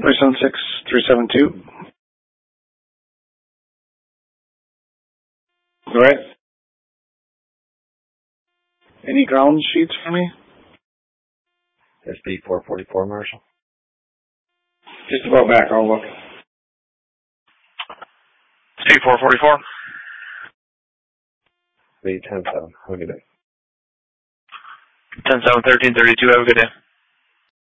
376-372. All right. Any ground sheets for me? SB 444, Marshal. Just about back, I'll look. SB 444. The 10-7. Have a good day. 10-7, 1332. Have a good day.